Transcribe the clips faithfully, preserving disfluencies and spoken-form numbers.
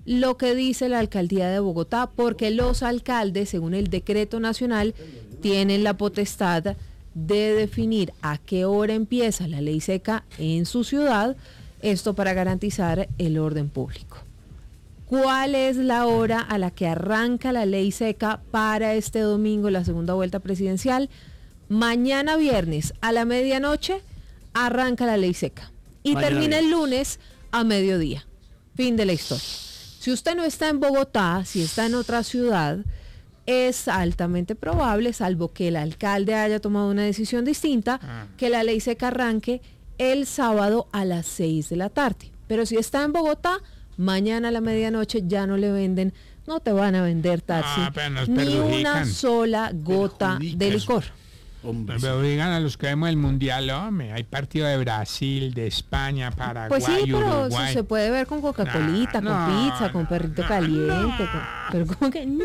lo que dice la alcaldía de Bogotá, porque los alcaldes, según el decreto nacional, tienen la potestad de definir a qué hora empieza la ley seca en su ciudad, esto para garantizar el orden público. ¿Cuál es la hora a la que arranca la ley seca para este domingo, la segunda vuelta presidencial? Mañana viernes a la medianoche arranca la ley seca y Mañana termina viernes. el lunes a mediodía. Fin de la historia. Si usted no está en Bogotá, si está en otra ciudad, es altamente probable, salvo que el alcalde haya tomado una decisión distinta, ah. que la ley seca arranque el sábado a las seis de la tarde. Pero si está en Bogotá, mañana a la medianoche ya no le venden, no te van a vender, Tarsi, ah, ni una sola gota de licor. Hombre, pero digan a los que vemos el mundial, hombre, hay partido de Brasil, de España, Paraguay, pues sí, pero Uruguay. Eso se puede ver con Coca-Colita, no, con no, pizza, no, con perrito no, caliente, no. con, pero como que no.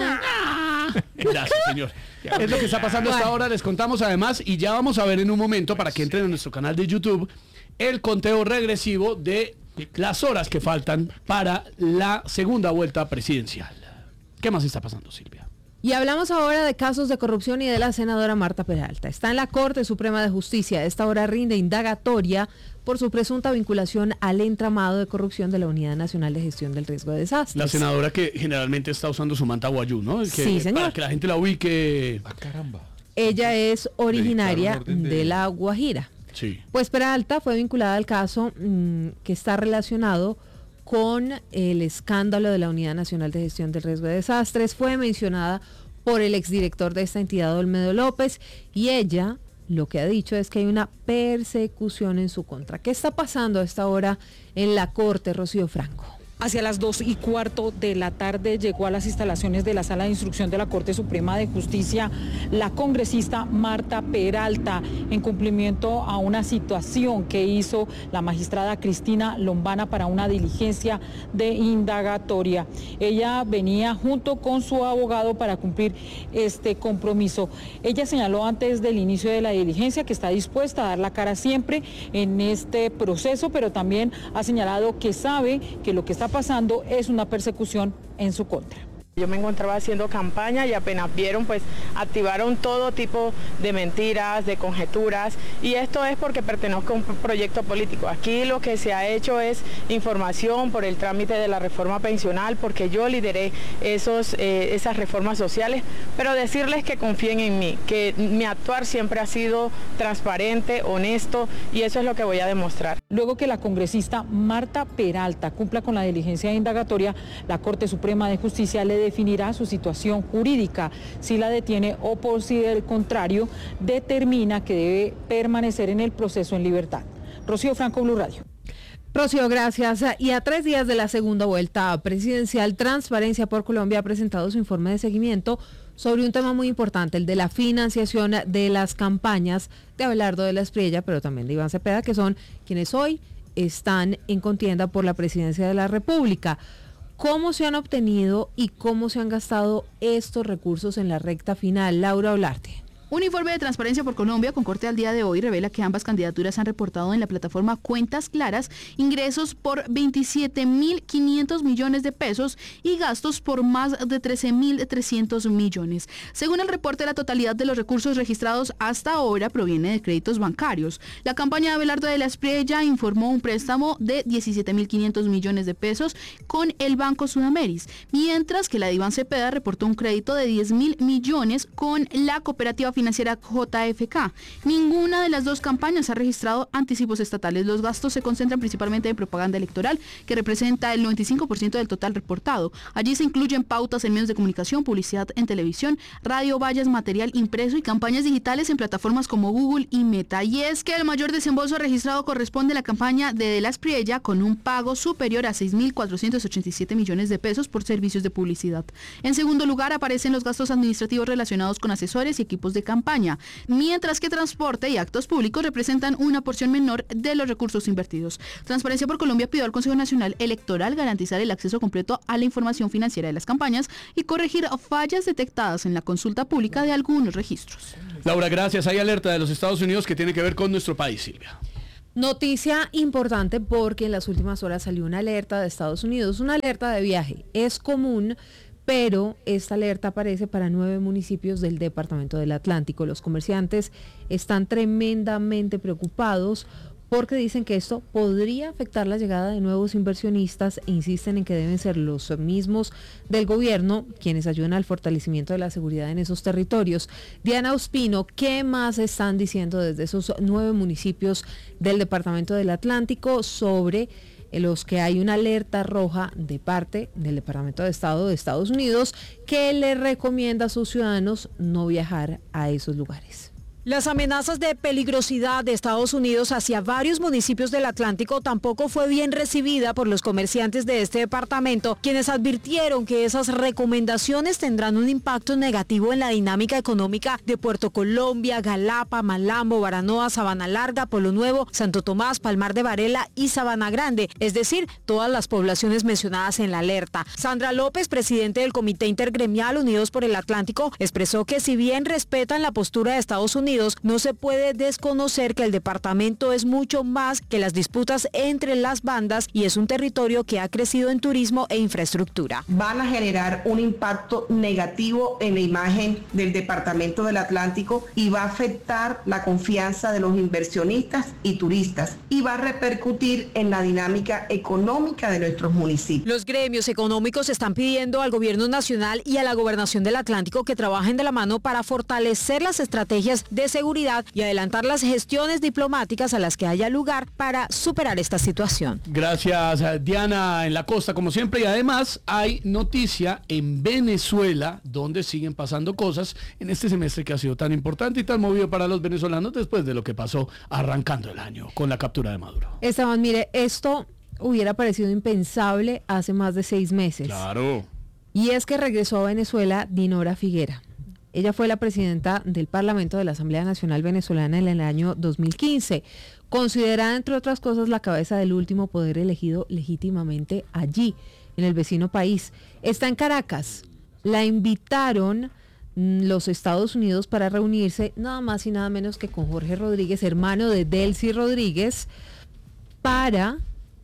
Gracias, señor. Es lo que está pasando hasta ahora, les contamos además, y ya vamos a ver en un momento, para que entren a nuestro canal de YouTube, el conteo regresivo de las horas que faltan para la segunda vuelta presidencial. ¿Qué más está pasando, Silvia? Y hablamos ahora de casos de corrupción y de la senadora Marta Peralta. Está en la Corte Suprema de Justicia. A esta hora rinde indagatoria por su presunta vinculación al entramado de corrupción de la Unidad Nacional de Gestión del Riesgo de Desastres. La senadora que generalmente está usando su manta guayú, ¿no? Que, sí, señor. Para que la gente la ubique. Ah, caramba. Ella es originaria de... de La Guajira. Sí. Pues Peralta fue vinculada al caso mmm, que está relacionado con el escándalo de la Unidad Nacional de Gestión del Riesgo de Desastres. Fue mencionada por el exdirector de esta entidad, Olmedo López, y ella lo que ha dicho es que hay una persecución en su contra. ¿Qué está pasando a esta hora en la Corte, Rocío Franco? Hacia las dos y cuarto de la tarde llegó a las instalaciones de la Sala de Instrucción de la Corte Suprema de Justicia la congresista Marta Peralta, en cumplimiento a una situación que hizo la magistrada Cristina Lombana para una diligencia de indagatoria. Ella venía junto con su abogado para cumplir este compromiso. Ella señaló antes del inicio de la diligencia que está dispuesta a dar la cara siempre en este proceso, pero también ha señalado que sabe que lo que está pasando es una persecución en su contra. Yo me encontraba haciendo campaña y apenas vieron, pues activaron todo tipo de mentiras, de conjeturas, y esto es porque pertenezco a un proyecto político. Aquí lo que se ha hecho es información por el trámite de la reforma pensional, porque yo lideré esos, eh, esas reformas sociales, pero decirles que confíen en mí, que mi actuar siempre ha sido transparente, honesto, y eso es lo que voy a demostrar. Luego que la congresista Marta Peralta cumpla con la diligencia indagatoria, la Corte Suprema de Justicia le definirá su situación jurídica, si la detiene o por si del contrario determina que debe permanecer en el proceso en libertad. Rocío Franco, Blue Radio. Rocío, gracias. Y a tres días de la segunda vuelta presidencial, Transparencia por Colombia ha presentado su informe de seguimiento sobre un tema muy importante, el de la financiación de las campañas de Abelardo de la Espriella, pero también de Iván Cepeda, que son quienes hoy están en contienda por la presidencia de la República. ¿Cómo se han obtenido y cómo se han gastado estos recursos en la recta final? Laura Olarte. Un informe de Transparencia por Colombia con corte al día de hoy revela que ambas candidaturas han reportado en la plataforma Cuentas Claras ingresos por veintisiete mil quinientos millones de pesos y gastos por más de trece mil trescientos millones. Según el reporte, la totalidad de los recursos registrados hasta ahora proviene de créditos bancarios. La campaña de Abelardo de la Espriella informó un préstamo de diecisiete mil quinientos millones de pesos con el Banco Sudameris, mientras que la de Iván Cepeda reportó un crédito de diez mil millones con la cooperativa financiera J F K. Ninguna de las dos campañas ha registrado anticipos estatales. Los gastos se concentran principalmente en propaganda electoral, que representa el noventa y cinco por ciento del total reportado. Allí se incluyen pautas en medios de comunicación, publicidad en televisión, radio, vallas, material impreso y campañas digitales en plataformas como Google y Meta. Y es que el mayor desembolso registrado corresponde a la campaña de De la Espriella, con un pago superior a seis mil cuatrocientos ochenta y siete millones de pesos por servicios de publicidad. En segundo lugar aparecen los gastos administrativos relacionados con asesores y equipos de campaña, mientras que transporte y actos públicos representan una porción menor de los recursos invertidos. Transparencia por Colombia pidió al Consejo Nacional Electoral garantizar el acceso completo a la información financiera de las campañas y corregir fallas detectadas en la consulta pública de algunos registros. Laura, gracias. Hay alerta de los Estados Unidos que tiene que ver con nuestro país, Silvia. Noticia importante porque en las últimas horas salió una alerta de Estados Unidos, una alerta de viaje. Es común, pero esta alerta aparece para nueve municipios del departamento del Atlántico. Los comerciantes están tremendamente preocupados porque dicen que esto podría afectar la llegada de nuevos inversionistas e insisten en que deben ser los mismos del gobierno quienes ayuden al fortalecimiento de la seguridad en esos territorios. Diana Ospino, ¿qué más están diciendo desde esos nueve municipios del departamento del Atlántico sobre los que hay una alerta roja de parte del Departamento de Estado de Estados Unidos que le recomienda a sus ciudadanos no viajar a esos lugares? Las amenazas de peligrosidad de Estados Unidos hacia varios municipios del Atlántico tampoco fue bien recibida por los comerciantes de este departamento, quienes advirtieron que esas recomendaciones tendrán un impacto negativo en la dinámica económica de Puerto Colombia, Galapa, Malambo, Baranoa, Sabana Larga, Polo Nuevo, Santo Tomás, Palmar de Varela y Sabana Grande, es decir, todas las poblaciones mencionadas en la alerta. Sandra López, presidente del Comité Intergremial Unidos por el Atlántico, expresó que si bien respetan la postura de Estados Unidos, no se puede desconocer que el departamento es mucho más que las disputas entre las bandas y es un territorio que ha crecido en turismo e infraestructura. Van a generar un impacto negativo en la imagen del departamento del Atlántico y va a afectar la confianza de los inversionistas y turistas y va a repercutir en la dinámica económica de nuestros municipios. Los gremios económicos están pidiendo al gobierno nacional y a la gobernación del Atlántico que trabajen de la mano para fortalecer las estrategias de de seguridad y adelantar las gestiones diplomáticas a las que haya lugar para superar esta situación. Gracias, Diana, en la costa como siempre, y además hay noticia en Venezuela donde siguen pasando cosas en este semestre que ha sido tan importante y tan movido para los venezolanos después de lo que pasó arrancando el año con la captura de Maduro. Esteban, mire, esto hubiera parecido impensable hace más de seis meses. Claro. Y es que regresó a Venezuela Dinora Figuera. Ella fue la presidenta del Parlamento de la Asamblea Nacional Venezolana en el año dos mil quince, considerada entre otras cosas la cabeza del último poder elegido legítimamente allí, en el vecino país. Está en Caracas. La invitaron los Estados Unidos para reunirse nada más y nada menos que con Jorge Rodríguez, hermano de Delcy Rodríguez, para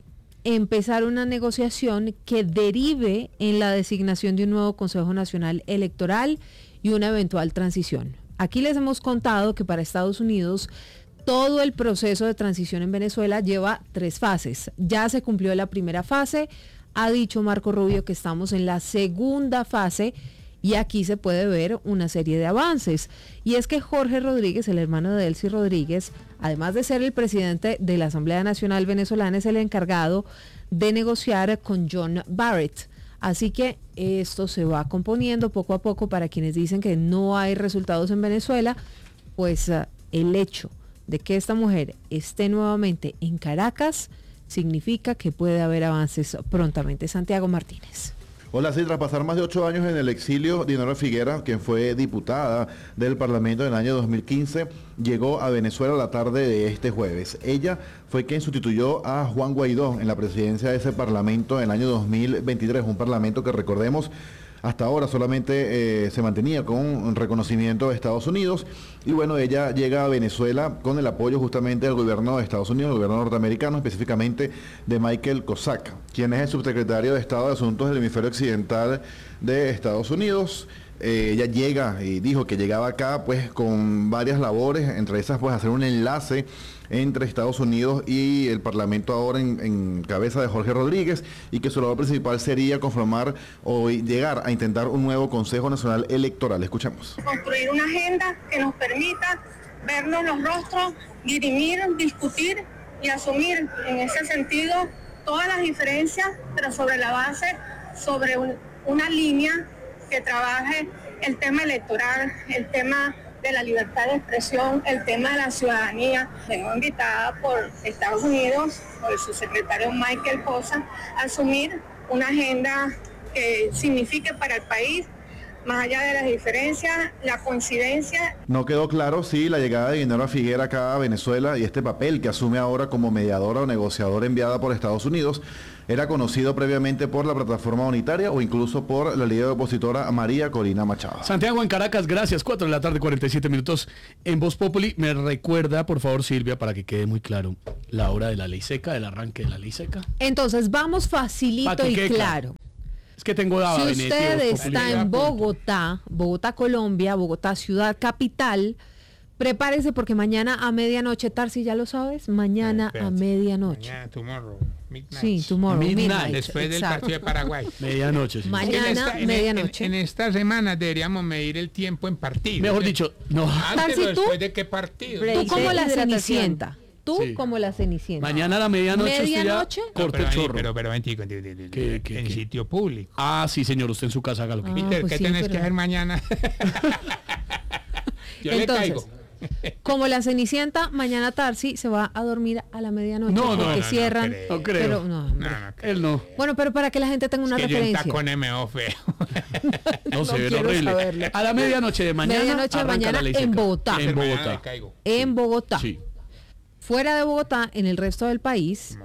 empezar una negociación que derive en la designación de un nuevo Consejo Nacional Electoral y una eventual transición. Aquí les hemos contado que para Estados Unidos todo el proceso de transición en Venezuela lleva tres fases. Ya se cumplió la primera fase, ha dicho Marco Rubio que estamos en la segunda fase y aquí se puede ver una serie de avances. Y es que Jorge Rodríguez, el hermano de Delcy Rodríguez, además de ser el presidente de la Asamblea Nacional Venezolana, es el encargado de negociar con John Barrett. Así que esto se va componiendo poco a poco para quienes dicen que no hay resultados en Venezuela, pues uh, el hecho de que esta mujer esté nuevamente en Caracas significa que puede haber avances prontamente. Santiago Martínez. Hola, sí, tras pasar más de ocho años en el exilio, Dinora Figuera, quien fue diputada del Parlamento en el año dos mil quince, llegó a Venezuela la tarde de este jueves. Ella fue quien sustituyó a Juan Guaidó en la presidencia de ese Parlamento en el año dos mil veintitrés, un Parlamento que, recordemos, hasta ahora solamente eh, se mantenía con un reconocimiento de Estados Unidos. Y bueno, ella llega a Venezuela con el apoyo justamente del gobierno de Estados Unidos, el gobierno norteamericano, específicamente de Michael Cossack, quien es el subsecretario de Estado de Asuntos del Hemisferio Occidental de Estados Unidos. Eh, ella llega y dijo que llegaba acá pues con varias labores, entre esas pues hacer un enlace entre Estados Unidos y el Parlamento ahora en, en cabeza de Jorge Rodríguez, y que su labor principal sería conformar o llegar a intentar un nuevo Consejo Nacional Electoral. Escuchemos. Construir una agenda que nos permita vernos los rostros, dirimir, discutir y asumir en ese sentido todas las diferencias, pero sobre la base, sobre un, una línea que trabaje el tema electoral, el tema de la libertad de expresión, el tema de la ciudadanía. Vengo invitada por Estados Unidos, por el subsecretario Michael Cossack, a asumir una agenda que signifique para el país, más allá de las diferencias, la coincidencia. No quedó claro si la llegada de Dinora Figuera acá a Venezuela y este papel que asume ahora como mediadora o negociadora enviada por Estados Unidos era conocido previamente por la Plataforma Unitaria o incluso por la líder opositora María Corina Machado. Santiago en Caracas, gracias. cuatro de la tarde, cuarenta y siete minutos en Voz Populi. Me recuerda, por favor, Silvia, para que quede muy claro, la hora de la ley seca, el arranque de la ley seca. Entonces, vamos facilito y quede claro. Es que tengo daba Si usted está en Bogotá, Bogotá, Colombia, Bogotá, ciudad capital, prepárese porque mañana a medianoche, Tarsi, ¿ya lo sabes? Mañana a medianoche. Mañana, tomorrow, midnight. Sí, tomorrow, midnight. midnight Después del exacto. partido de Paraguay. Medianoche, sí. Mañana, en esta, en, medianoche. En, en esta semana deberíamos medir el tiempo en partidos. Mejor dicho, no. Antes Tarsi, o después ¿tú? de qué partido. Tú como la Cenicienta. Tú Sí. como la Cenicienta. Mañana a la medianoche, ¿Medianoche? usted ya corta No, el pero, chorro. pero, pero, veinticinco, de- de- de- ¿Qué, qué, en qué? sitio público. Ah, sí, señor, usted en su casa haga lo que Ah, quiera. Peter, pues ¿qué sí, tenés pero- que hacer mañana? Yo Entonces, le caigo. Como la Cenicienta, mañana Tarsi se va a dormir a la medianoche No, no, porque no, no cierran. creo. No creo. Pero, no, hombre. No, no, creo. Él no. Bueno, pero para que la gente tenga una que yo en referencia. tacones me veo feo. No, se ve quiero horrible. saberlo. A la medianoche de mañana. Medianoche de arranca mañana la ley en seca. Bogotá. En Mañana Bogotá. le caigo. En Bogotá. Sí. Fuera de Bogotá, en el resto del país,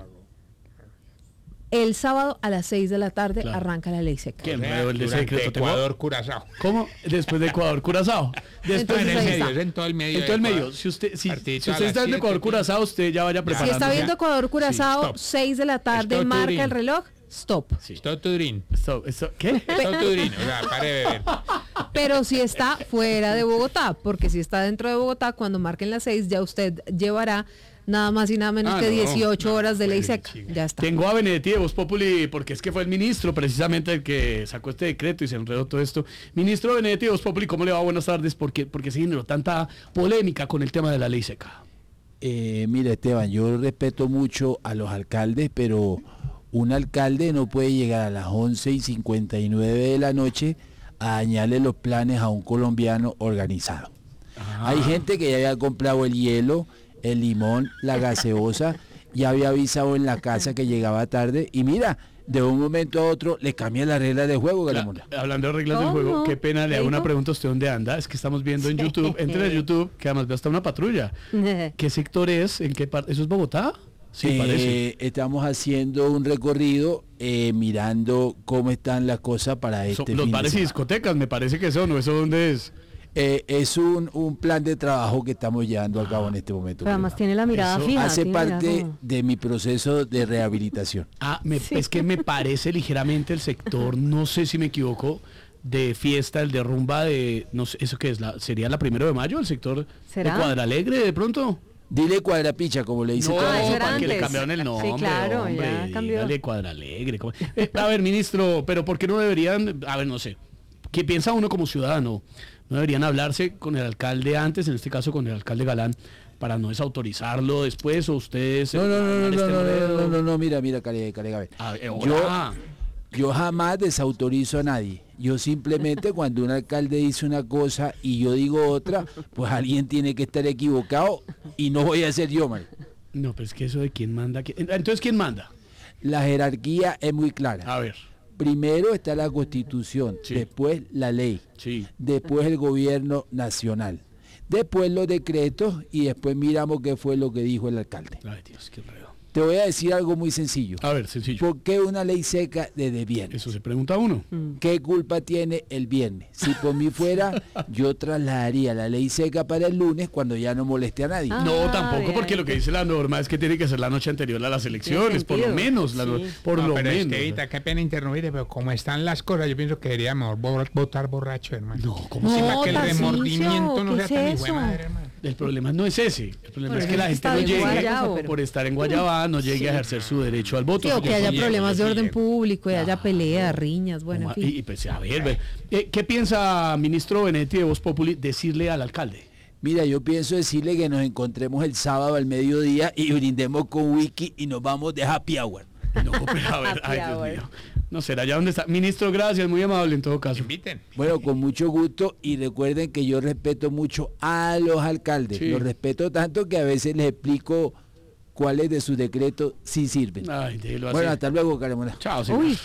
el sábado a las seis de la tarde Claro. arranca la ley seca. ¿Qué? O sea, enredo el de durante secreto, tengo- Ecuador, Curazao. ¿Cómo? Después de Ecuador, Curazao. Después Entonces, en el ahí medio, está. es en todo el medio. en de todo el medio. Ecuador. Si usted, si, Partidito si a usted las está en siete, Ecuador, Curazao, usted ya vaya Si preparando. está viendo Ecuador Curazao, stop. seis de la tarde, Stop, marca Turín. el reloj, stop. Sí. Stop to drink. Esto- esto- ¿Qué? Stop to drink. O sea, pare de beber. Pero si está fuera de Bogotá, porque si está dentro de Bogotá, cuando marquen las seis, ya usted llevará nada más y nada menos Ah, que no, dieciocho no, horas de ley pues, seca. chica. Ya está. Tengo a Benedetti de Voz Populi, porque es que fue el ministro precisamente el que sacó este decreto y se enredó todo esto. Ministro Benedetti de Voz Populi, ¿cómo le va? Buenas tardes. ¿Por qué, por qué se generó tanta polémica con el tema de la ley seca? Eh, mira, Esteban, yo respeto mucho a los alcaldes, pero un alcalde no puede llegar a las once y cincuenta y nueve de la noche a dañarle los planes a un colombiano organizado. Ah. Hay gente que ya había comprado el hielo, el limón, la gaseosa, ya había avisado en la casa que llegaba tarde y mira, de un momento a otro le cambia la regla de juego, La- Garamona. hablando de reglas del ¿Cómo? juego, qué pena, le hago ¿Qué una dijo? pregunta a usted, ¿dónde anda? Es que estamos viendo en YouTube, entre en YouTube, que además ve hasta una patrulla. ¿Qué sector es? ¿En qué parte? ¿Eso es Bogotá? Sí, Eh, parece. Estamos haciendo un recorrido eh, mirando cómo están las cosas para So- este los fin de bares y semana. discotecas, me parece que son, ¿o eso dónde es? Eh, es un, un plan de trabajo que estamos llevando a cabo en este momento. Pero además tiene la mirada Eso fija. Hace tiene la mirada parte como- de mi proceso de rehabilitación. Ah, me- es que me parece ligeramente el sector, no sé si me equivoco, de fiesta, el de rumba de, no sé, ¿eso qué es? La, ¿Sería la primero de mayo, el sector ¿Será? de Cuadralegre de pronto? Dile cuadrapicha, como le dice. No, todo el Ah, eso mundo. era para que le antes. cambiaron el Sí, nombre, claro, hombre, ya cambió. dígale Cuadralegre. ¿cómo? Eh, a ver, ministro, pero ¿por qué no deberían, a ver, no sé, qué piensa uno como ciudadano? ¿No deberían hablarse con el alcalde antes, en este caso con el alcalde Galán, para no desautorizarlo después o ustedes... No, no, no, no, arman no, este no, no, enredo? no, no, no, mira, mira, Calega, Calega, a ver. A ver, Yo, hola. yo jamás desautorizo a nadie. Yo simplemente cuando un alcalde dice una cosa y yo digo otra, pues alguien tiene que estar equivocado y no voy a ser yo, man. No, pues es que eso de quién manda... quién- Entonces, ¿quién manda? La jerarquía es muy clara. A ver, Primero está la Constitución, Sí. después la ley, sí. después el gobierno nacional, después los decretos y después miramos qué fue lo que dijo el alcalde. Ay, Dios, qué enredo. Te voy a decir algo muy sencillo. A ver, sencillo. ¿Por qué una ley seca desde viernes? Eso se pregunta uno. ¿Qué culpa tiene el viernes? Si por mí fuera, yo trasladaría la ley seca para el lunes cuando ya no moleste a nadie. Ah, No, tampoco, bien. porque lo que dice la norma es que tiene que ser la noche anterior a las elecciones, por lo sentido. menos, la no- Sí. por No, lo pero menos. Estevita, qué pena interrumpirte, pero como están las cosas, yo pienso que deberíamos bo- votar borracho, hermano. No, ¿cómo No, se Para que el Tarcisio, remordimiento no ¿qué sea es tan eso? hijo de madre, hermano. El problema no es ese. El problema Pero es que la gente está no bien llegue guayabo, pero- por estar en Guayabá, no llegue a ejercer su derecho al voto. Sí, o Porque que haya sí llego, problemas yo de sí orden llego. público y haya peleas, riñas, bueno, en y, fin. y, pues, a ver, ver, eh, ¿qué piensa ministro Benedetti de Voz Populi decirle al alcalde? Mira, yo pienso decirle que nos encontremos el sábado al mediodía y brindemos con wiki y nos vamos de happy hour. No, pero a ver, ay, Happy Dios hour. mío. No será ya dónde está. Ministro, gracias, muy amable en todo caso. Inviten. Bueno, con mucho gusto y recuerden que yo respeto mucho a los alcaldes. Sí. Los respeto tanto que a veces les explico cuáles de sus decretos sí sirven. Ay, déjelo así. Bueno, hasta luego, Caremona. Chao, señor. Uy.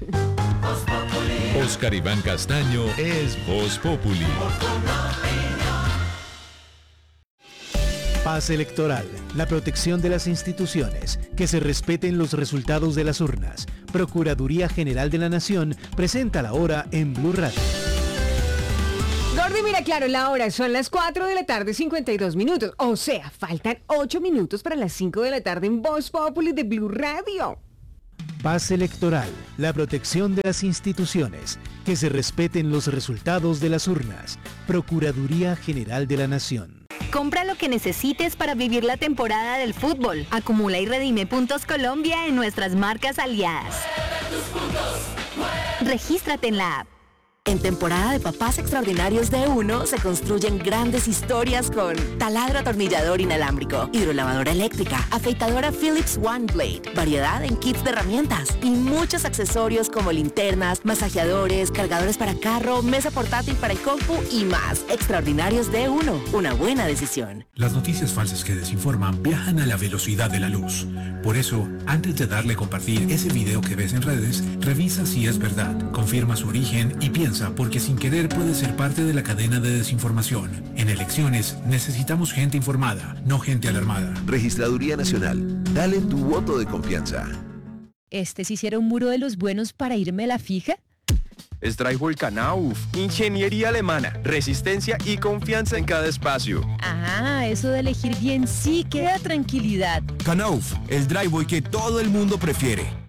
Oscar Iván Castaño es Voz Populi. Paz electoral, la protección de las instituciones, que se respeten los resultados de las urnas. Procuraduría General de la Nación presenta la hora en Blue Radio. Gordy, mira, claro, la hora son las cuatro de la tarde, cincuenta y dos minutos. O sea, faltan ocho minutos para las cinco de la tarde en Voz Populi de Blue Radio. Paz electoral, la protección de las instituciones, que se respeten los resultados de las urnas. Procuraduría General de la Nación. Compra lo que necesites para vivir la temporada del fútbol. Acumula y redime puntos Colombia en nuestras marcas aliadas. Regístrate en la app. En temporada de papás extraordinarios de Uno se construyen grandes historias con taladro atornillador inalámbrico, hidrolavadora eléctrica, afeitadora Philips One Blade, variedad en kits de herramientas y muchos accesorios como linternas, masajeadores, cargadores para carro, mesa portátil para el compu y más. Extraordinarios de Uno, una buena decisión. Las noticias falsas que desinforman viajan a la velocidad de la luz. Por eso, antes de darle a compartir ese video que ves en redes, revisa si es verdad, confirma su origen y piensa, porque sin querer puede ser parte de la cadena de desinformación. En elecciones necesitamos gente informada, no gente alarmada. Registraduría Nacional, dale tu voto de confianza. ¿Este sí hiciera un muro de los buenos para irme a la fija? Es Drywall Knauf, ingeniería alemana, resistencia y confianza en cada espacio. Ah, eso de elegir bien sí que da tranquilidad. Knauf, el drywall que todo el mundo prefiere.